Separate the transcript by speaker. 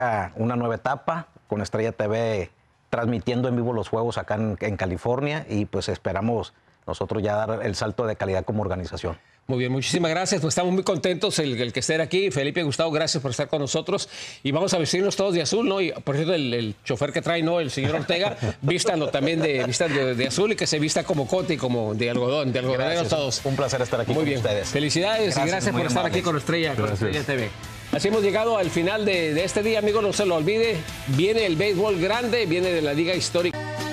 Speaker 1: una nueva etapa con Estrella TV transmitiendo en vivo los juegos acá en California y pues esperamos nosotros ya dar el salto de calidad como organización.
Speaker 2: Muy bien, muchísimas gracias. Pues estamos muy contentos el que estén aquí. Felipe, Gustavo, gracias por estar con nosotros. Y vamos a vestirnos todos de azul, ¿no? Y por cierto, el chofer que trae, ¿no? El señor Ortega, vístanlo también de azul y que se vista como cote y como de algodón, de algodoneros todos.
Speaker 1: Un placer estar aquí
Speaker 2: muy
Speaker 1: con
Speaker 2: bien.
Speaker 1: ustedes.
Speaker 2: Felicidades y gracias por estar aquí con Estrella TV. Así hemos llegado al final de este día, amigos. No se lo olvide. Viene el béisbol grande, viene de la Liga Histórica.